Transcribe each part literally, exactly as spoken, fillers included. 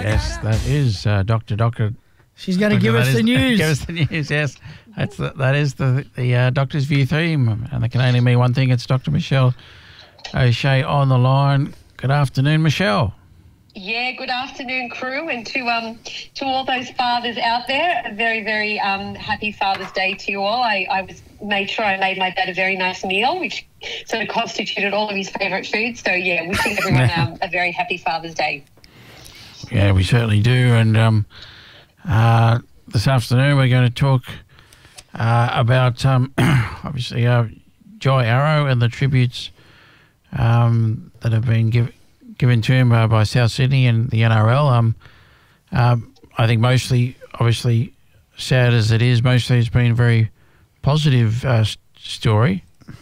Yes, that is uh, Doctor Doctor. She's going to give us the news. Give us the news, yes. That's the, that is the the uh, Doctor's View theme, and that can only mean one thing. It's Doctor Michelle O'Shea on the line. Good afternoon, Michelle. Yeah, good afternoon, crew, and to um to all those fathers out there, a very, very um happy Father's Day to you all. I, I was made sure I made my dad a very nice meal, which sort of constituted all of his favourite foods. So, yeah, wishing everyone um, a very happy Father's Day. Yeah, we certainly do. And um, uh, this afternoon we're going to talk uh, about, um, obviously, uh, Jai Arrow and the tributes um, that have been given. given to him uh, by South Sydney and the N R L. Um, um, I think mostly, obviously, sad as it is, mostly it's been a very positive uh, story.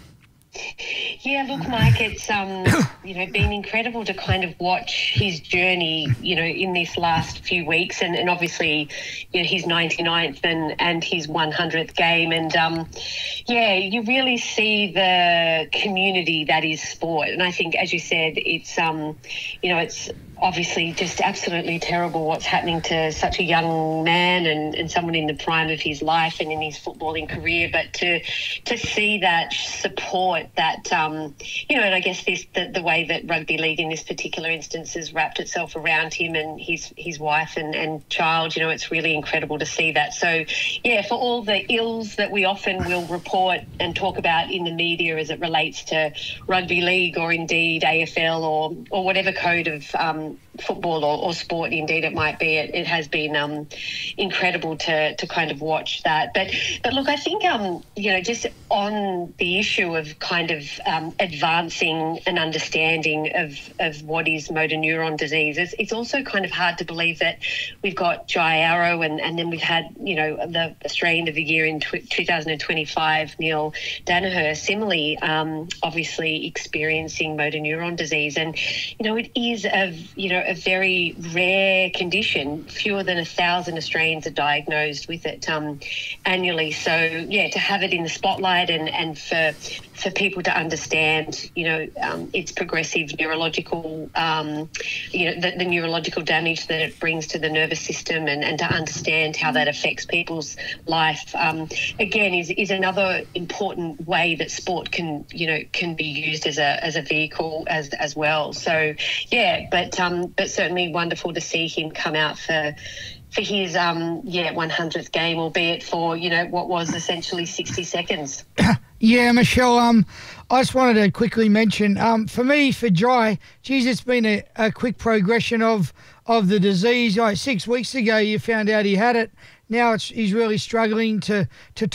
Yeah, look, Mike, it's um, you know, been incredible to kind of watch his journey, you know, in this last few weeks, and, and obviously, you know, his ninety-ninth and, and his one hundredth game, and um, yeah, you really see the community that is sport, and I think, as you said, it's um, you know, it's obviously just absolutely terrible what's happening to such a young man and, and someone in the prime of his life and in his footballing career, but to to see that support that um you know, and I guess this the, the way that rugby league in this particular instance has wrapped itself around him and his his wife and, and child, you know, it's really incredible to see that. So yeah, for all the ills that we often will report and talk about in the media as it relates to rugby league or indeed A F L or or whatever code of um football or, or sport indeed it might be, it, it has been um incredible to to kind of watch that. But but look, I think um you know, just on the issue of kind of um advancing an understanding of of what is motor neuron disease, it's, it's also kind of hard to believe that we've got Jai Arrow and and then we've had, you know, the Australian of the Year in tw- two thousand twenty-five, Neil Danaher, similarly um obviously experiencing motor neuron disease. And you know, it is a you know a very rare condition. Fewer than a thousand Australians are diagnosed with it um, annually. So, yeah, to have it in the spotlight and, and for for people to understand, you know, um, its progressive neurological, um, you know, the, the neurological damage that it brings to the nervous system, and, and to understand how that affects people's life, um, again, is, is another important way that sport can, you know, can be used as a as a vehicle as as well. So, yeah, but um, but certainly wonderful to see him come out for for his um yeah one hundredth game, albeit for, you know, what was essentially sixty seconds. Yeah, Michelle, um, I just wanted to quickly mention, um, for me, for Jai, geez, it's been a, a quick progression of of the disease. Like six weeks ago, you found out he had it. Now it's he's really struggling to to